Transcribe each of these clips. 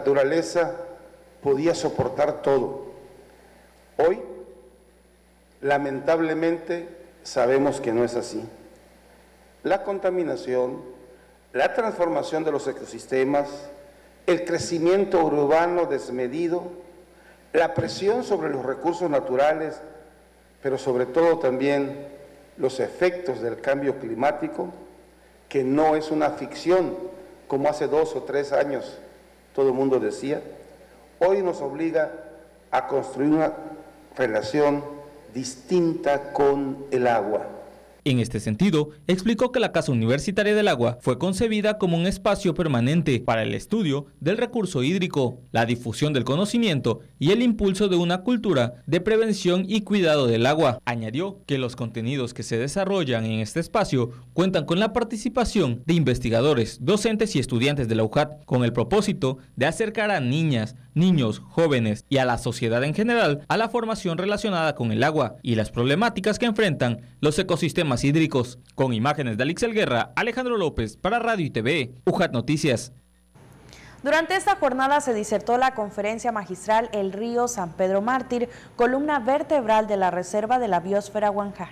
naturaleza podía soportar todo. Hoy, lamentablemente, sabemos que no es así. La contaminación, la transformación de los ecosistemas, el crecimiento urbano desmedido, la presión sobre los recursos naturales, pero sobre todo también los efectos del cambio climático, que no es una ficción, como hace 2 o 3 años todo el mundo decía, hoy nos obliga a construir una relación distinta con el agua. En este sentido, explicó que la Casa Universitaria del Agua fue concebida como un espacio permanente para el estudio del recurso hídrico, la difusión del conocimiento y el impulso de una cultura de prevención y cuidado del agua. Añadió que los contenidos que se desarrollan en este espacio cuentan con la participación de investigadores, docentes y estudiantes de la UJAT, con el propósito de acercar a niñas, niños, jóvenes y a la sociedad en general a la formación relacionada con el agua y las problemáticas que enfrentan los ecosistemas hídricos. Con imágenes de Alixel Guerra, Alejandro López para Radio y TV, UJAT Noticias. Durante esta jornada se disertó la conferencia magistral El río San Pedro Mártir, columna vertebral de la Reserva de la Biosfera Huanjá.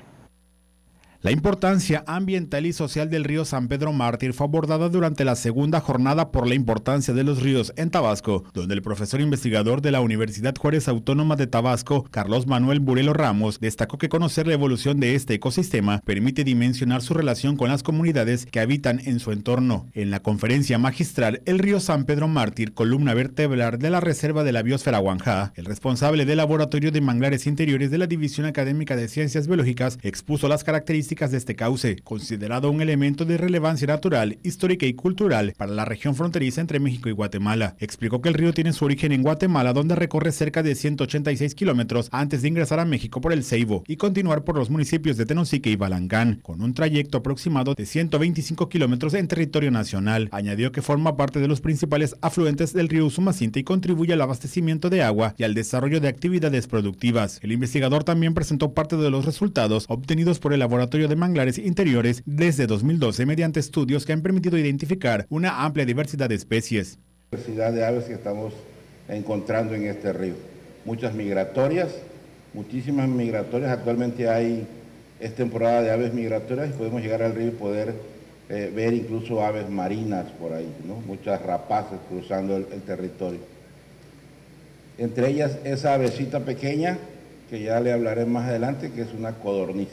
La importancia ambiental y social del río San Pedro Mártir fue abordada durante la segunda jornada por la importancia de los ríos en Tabasco, donde el profesor investigador de la Universidad Juárez Autónoma de Tabasco, Carlos Manuel Burelo Ramos, destacó que conocer la evolución de este ecosistema permite dimensionar su relación con las comunidades que habitan en su entorno. En la conferencia magistral El río San Pedro Mártir, columna vertebral de la Reserva de la Biosfera Huanjá, el responsable del Laboratorio de Manglares Interiores de la División Académica de Ciencias Biológicas expuso las características de este cauce, considerado un elemento de relevancia natural, histórica y cultural para la región fronteriza entre México y Guatemala. Explicó que el río tiene su origen en Guatemala, donde recorre cerca de 186 kilómetros antes de ingresar a México por el Ceibo y continuar por los municipios de Tenosique y Balangán, con un trayecto aproximado de 125 kilómetros en territorio nacional. Añadió que forma parte de los principales afluentes del río Usumacinta y contribuye al abastecimiento de agua y al desarrollo de actividades productivas. El investigador también presentó parte de los resultados obtenidos por el Laboratorio de Manglares Interiores desde 2012 mediante estudios que han permitido identificar una amplia diversidad de especies. Diversidad de aves que estamos encontrando en este río. Muchas migratorias, muchísimas migratorias. Actualmente es temporada de aves migratorias y podemos llegar al río y poder ver incluso aves marinas por ahí, ¿no? Muchas rapaces cruzando el territorio. Entre ellas esa avecita pequeña, que ya le hablaré más adelante, que es una codorniz.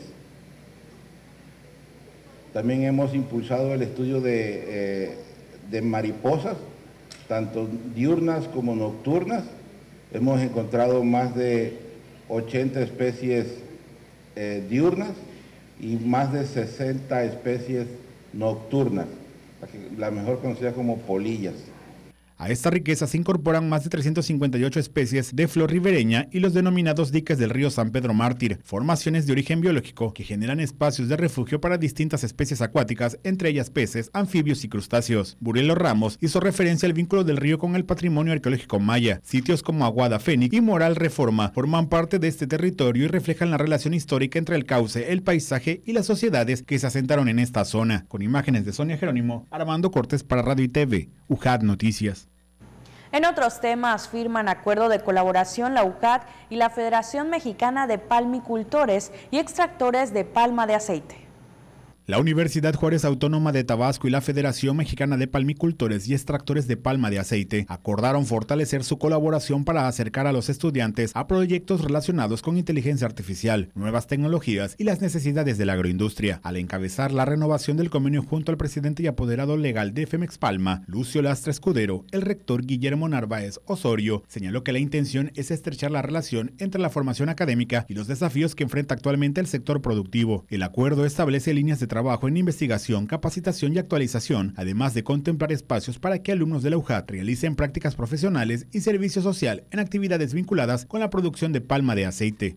También hemos impulsado el estudio de mariposas, tanto diurnas como nocturnas. Hemos encontrado más de 80 especies diurnas y más de 60 especies nocturnas, la mejor conocida como polillas. A esta riqueza se incorporan más de 358 especies de flor ribereña y los denominados diques del río San Pedro Mártir, formaciones de origen biológico que generan espacios de refugio para distintas especies acuáticas, entre ellas peces, anfibios y crustáceos. Burelo Ramos hizo referencia al vínculo del río con el patrimonio arqueológico maya. Sitios como Aguada Fénix y Moral Reforma forman parte de este territorio y reflejan la relación histórica entre el cauce, el paisaje y las sociedades que se asentaron en esta zona. Con imágenes de Sonia Jerónimo, Armando Cortés para Radio y TV, UJAT Noticias. En otros temas, firman acuerdo de colaboración la UJAT y la Federación Mexicana de Palmicultores y Extractores de Palma de Aceite. La Universidad Juárez Autónoma de Tabasco y la Federación Mexicana de Palmicultores y Extractores de Palma de Aceite acordaron fortalecer su colaboración para acercar a los estudiantes a proyectos relacionados con inteligencia artificial, nuevas tecnologías y las necesidades de la agroindustria. Al encabezar la renovación del convenio junto al presidente y apoderado legal de Femex Palma, Lucio Lastra Escudero, el rector Guillermo Narváez Osorio señaló que la intención es estrechar la relación entre la formación académica y los desafíos que enfrenta actualmente el sector productivo. El acuerdo establece líneas de trabajo en investigación, capacitación y actualización, además de contemplar espacios para que alumnos de la UJAT realicen prácticas profesionales y servicio social en actividades vinculadas con la producción de palma de aceite.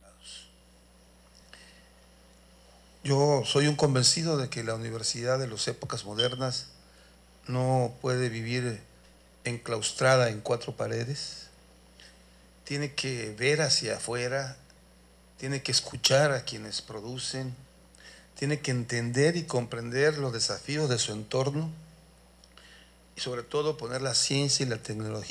Yo soy un convencido de que la universidad de las épocas modernas no puede vivir enclaustrada en 4 paredes, tiene que ver hacia afuera, tiene que escuchar a quienes producen, tiene que entender y comprender los desafíos de su entorno y sobre todo poner la ciencia y la tecnología